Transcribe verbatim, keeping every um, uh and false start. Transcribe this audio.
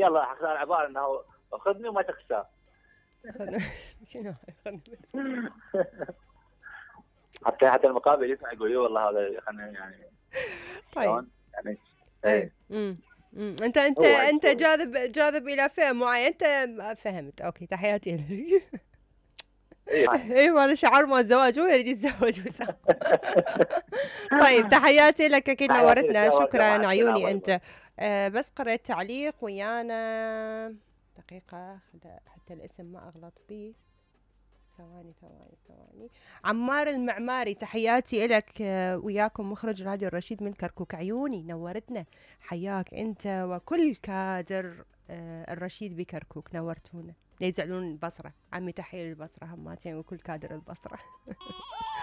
يلا اختار عباره انه خذني وما تخسر. شنو خذني؟ حتى حتى المقابل يسمع يقول لي والله هذا خلينا يعني طيب يعني ايه امم امم انت انت هو انت هو. جاذب جاذب الى فئه معينه. انت فهمت. اوكي تحياتي لك. ايه ايوه هذا شعار مال الزواج، هو يريد يتزوج بس. طيب تحياتي لك، اكيد تحياتي لك نورتنا، يا ورده، مع شكرا السلامه، عيوني باي باي. انت. آه بس قرأت تعليق ويانا دقيقة حتى الاسم ما اغلط بيه. ثواني ثواني ثواني. عمار المعماري تحياتي لك، آه وياكم مخرج راديو الرشيد من كركوك، عيوني نورتنا. حياك انت وكل كادر آه الرشيد بكركوك، نورتونا. لا يزعلون البصرة، عمي تحية للبصرة هماتين وكل كادر البصرة.